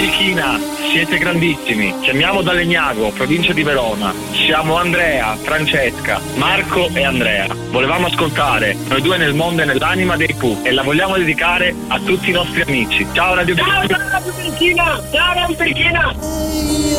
Bielchina, siete grandissimi. Chiamiamo da Legnago, provincia di Verona. Siamo Andrea, Francesca, Marco e Andrea. Volevamo ascoltare Noi due nel mondo e nell'anima dei Pooh e la vogliamo dedicare a tutti i nostri amici. Ciao Radio Bielchina. Ciao Radio Bielchina. Ciao Radio Bielchina.